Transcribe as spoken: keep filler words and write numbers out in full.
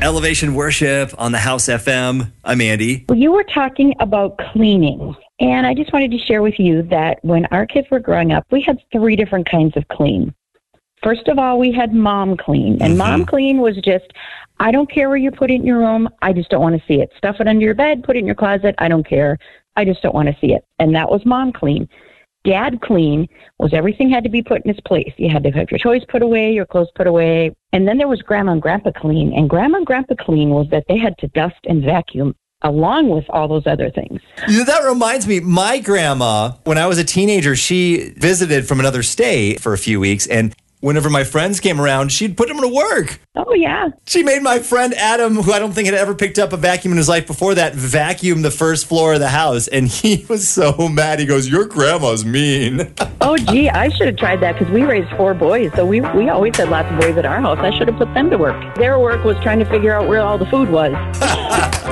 Elevation Worship on the House F M. I'm Andy. Well, you were talking about cleaning, and I just wanted to share with you that when our kids were growing up, we had three different kinds of clean. First of all, we had mom clean, and mm-hmm. mom clean was just, I don't care where you put it in your room, I just don't want to see it. Stuff it under your bed, put it in your closet, I don't care, I just don't want to see it. And that was mom clean. Dad clean was everything had to be put in its place. You had to have your toys put away, your clothes put away. And then there was grandma and grandpa clean, and grandma and grandpa clean was that they had to dust and vacuum along with all those other things. That reminds me, my grandma, when I was a teenager, she visited from another state for a few weeks, and whenever my friends came around, she'd put them to work. Oh, yeah. She made my friend Adam, who I don't think had ever picked up a vacuum in his life before that, vacuum the first floor of the house. And he was so mad. He goes, your grandma's mean. Oh, gee, I should have tried that because we raised four boys. So we, we always had lots of boys at our house. I should have put them to work. Their work was trying to figure out where all the food was.